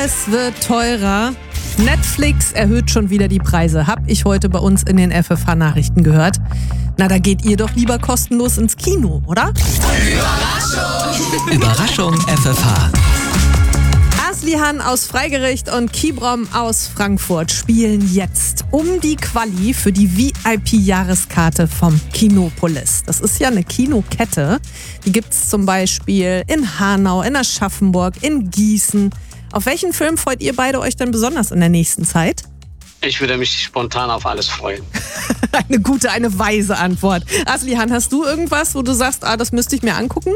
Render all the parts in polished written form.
Es wird teurer. Netflix erhöht schon wieder die Preise. Hab ich heute bei uns in den FFH-Nachrichten gehört. Na, da geht ihr doch lieber kostenlos ins Kino, oder? Überraschung FFH. Aslihan aus Freigericht und Kibrom aus Frankfurt spielen jetzt um die Quali für die VIP-Jahreskarte vom Kinopolis. Das ist ja eine Kinokette. Die gibt's zum Beispiel in Hanau, in Aschaffenburg, in Gießen. Auf welchen Film freut ihr beide euch denn besonders in der nächsten Zeit? Ich würde mich spontan auf alles freuen. Eine weise Antwort. Aslihan, hast du irgendwas, wo du sagst, das müsste ich mir angucken?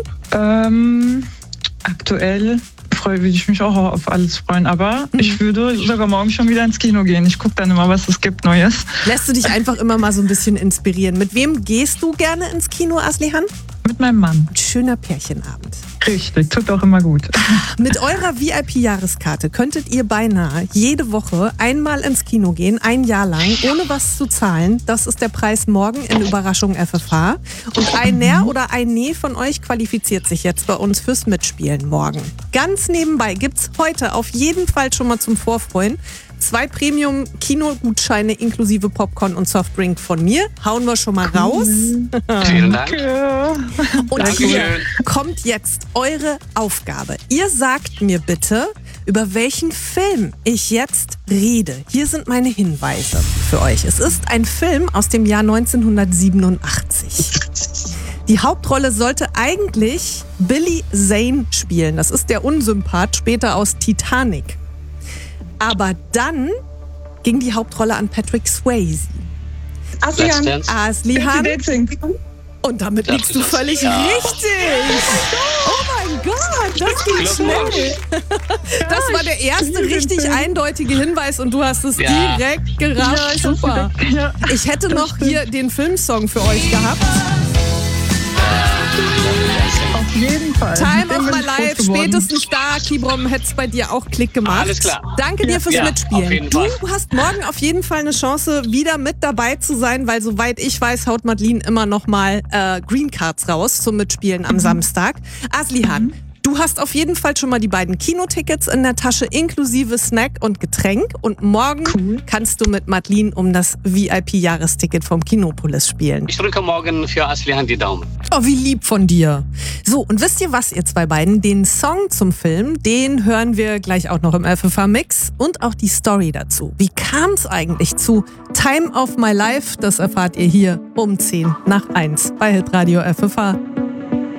Aktuell würde ich mich auch auf alles freuen, aber ich würde sogar morgen schon wieder ins Kino gehen. Ich gucke dann immer, was es gibt Neues. Lässt du dich einfach immer mal so ein bisschen inspirieren? Mit wem gehst du gerne ins Kino, Aslihan? Mit meinem Mann. Ein schöner Pärchenabend. Richtig, tut auch immer gut. Mit eurer VIP-Jahreskarte könntet ihr beinahe jede Woche einmal ins Kino gehen, ein Jahr lang, ohne was zu zahlen. Das ist der Preis morgen in Überraschung FFH. Und einer oder eine von euch qualifiziert sich jetzt bei uns fürs Mitspielen morgen. Ganz nebenbei gibt's heute auf jeden Fall schon mal zum Vorfreuen 2 Premium-Kino-Gutscheine inklusive Popcorn und Softdrink von mir. Hauen wir schon mal raus. Vielen Dank. Und Dankeschön. hier kommt jetzt eure Aufgabe. Ihr sagt mir bitte, über welchen Film ich jetzt rede. Hier sind meine Hinweise für euch. Es ist ein Film aus dem Jahr 1987. Die Hauptrolle sollte eigentlich Billy Zane spielen. Das ist der Unsympath später aus Titanic. Aber dann ging die Hauptrolle an Patrick Swayze. Aslihan. Aslihan. Und damit liegst du völlig richtig. Oh mein Gott, das ging schnell. Das war der erste richtig eindeutige Hinweis und du hast es direkt gerafft. Super. Ich hätte noch hier den Filmsong für euch gehabt. Auf jeden Fall. Time of my life, spätestens da, Kibrom, hätte es bei dir auch Klick gemacht. Alles klar. Danke dir fürs Auf Mitspielen. jeden Du Fall. hast morgen auf jeden Fall eine Chance, wieder mit dabei zu sein, weil soweit ich weiß, haut Madeline immer noch mal Green Cards raus zum Mitspielen am Samstag. Aslihan, du hast auf jeden Fall schon mal die beiden Kinotickets in der Tasche, inklusive Snack und Getränk. Und morgen kannst du mit Madeline um das VIP-Jahresticket vom Kinopolis spielen. Ich drücke morgen für Aslihan die Daumen. Oh, wie lieb von dir. So, und wisst ihr was, ihr zwei beiden? Den Song zum Film, den hören wir gleich auch noch im FFH-Mix und auch die Story dazu. Wie kam es eigentlich zu Time of My Life? Das erfahrt ihr hier um 10 nach 1 bei Hitradio FFH.